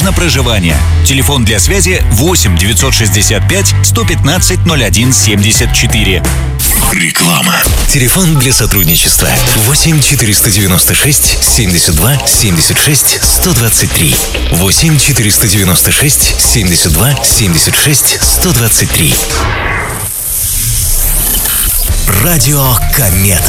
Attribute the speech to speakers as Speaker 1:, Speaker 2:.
Speaker 1: на проживание. Телефон для связи 8 965 115 01 74.
Speaker 2: Реклама.
Speaker 3: Телефон для сотрудничества 8 496 72 76 123. 8 496 72 76 123. Радио Комета.